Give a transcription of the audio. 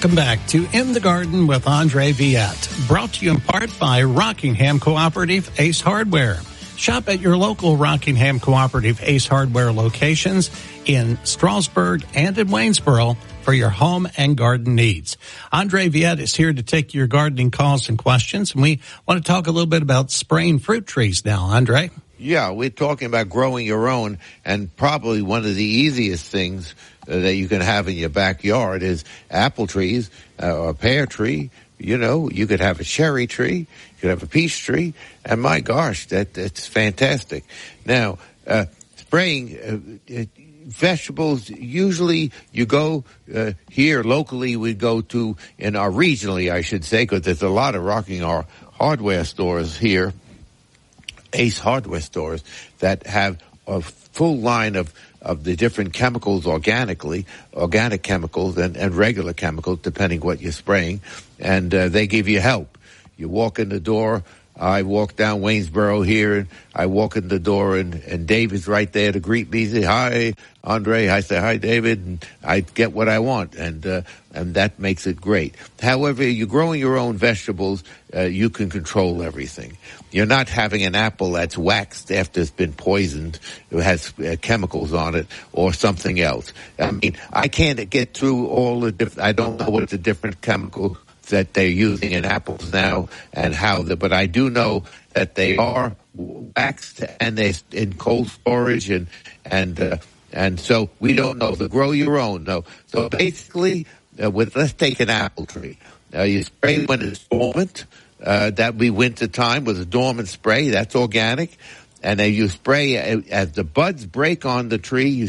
Welcome back to In the Garden with Andre Viette, brought to you in part by Rockingham Cooperative Ace Hardware. Shop at your local Rockingham Cooperative Ace Hardware locations in Strasburg and in Waynesboro for your home and garden needs. Andre Viette is here to take your gardening calls and questions, and we want to talk a little bit about spraying fruit trees now. Andre? Yeah, we're talking about growing your own, and probably one of the easiest things that you can have in your backyard is apple trees, or a pear tree. You know, you could have a cherry tree, you could have a peach tree, and my gosh, that's fantastic. Now, spraying vegetables, usually you go here locally, we go to, in our regionally, I should say, because there's a lot of Rockingham hardware stores here, Ace Hardware stores, that have a full line of the different chemicals organic chemicals and regular chemicals, depending what you're spraying, and they give you help. You walk in the door. I walk down Waynesboro here, and I walk in the door, and David's right there to greet me. He say, "Hi, Andre." I say, "Hi, David," and I get what I want, and that makes it great. However, you're growing your own vegetables, you can control everything. You're not having an apple that's waxed after it's been poisoned, it has chemicals on it, or something else. I mean, I can't get through all the different, I don't know what the different chemicals that they're using in apples now and how but I do know that they are waxed and they're in cold storage and so we don't know. So grow your own though. So basically, let's take an apple tree. You spray when it's dormant. That be winter time with a dormant spray. That's organic. And then you spray as the buds break on the tree. You